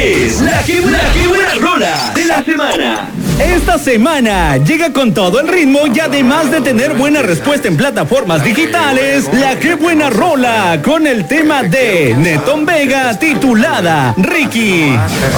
es la que buena rola de la semana. Esta semana llega con todo el ritmo y además de tener buena respuesta en plataformas digitales, la que buena rola con el tema de Netón Vega titulada Ricky.